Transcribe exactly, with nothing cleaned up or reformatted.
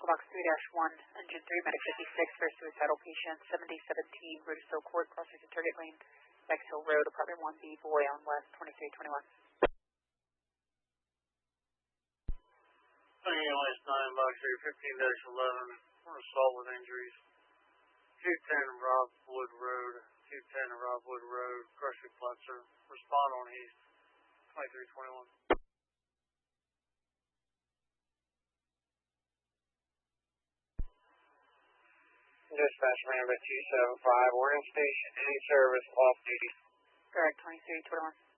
Local Box three dash one, Engine three, Medic fifty-six for suicidal patient, seventy seventeen, Rudisill Court, crossing to Target Lane, Bexhill Road, apartment one B, boy on west, twenty-three twenty-one. Ambulance nine box three, fifteen dash eleven, for assault with injuries. two ten Robwood Road, two ten Robwood Road, crusher flexor. Respond on east, twenty-three twenty-one. Dispatch member two seven five, Oregon Station, any service off duty. Correct, twenty-three twenty-one.